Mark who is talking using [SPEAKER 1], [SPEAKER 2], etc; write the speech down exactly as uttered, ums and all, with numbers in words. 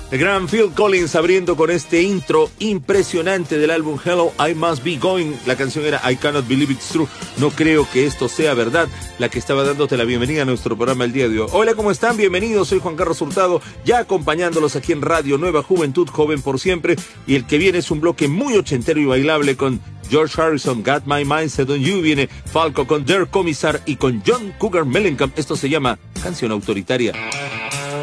[SPEAKER 1] El gran Phil Collins abriendo con este intro impresionante del álbum Hello, I Must Be Going. La canción era I Cannot Believe It's True. No creo que esto sea verdad. La que estaba dándote la bienvenida a nuestro programa el día de hoy. Hola, ¿cómo están? Bienvenidos. Soy Juan Carlos Hurtado, ya acompañándolos aquí en Radio Nueva Juventud, joven por siempre. Y el que viene es un bloque muy ochentero y bailable con George Harrison, Got My Mind Set on You. Viene Falco con Der Commissar y con John Cougar Mellencamp. Esto se llama Canción Autoritaria.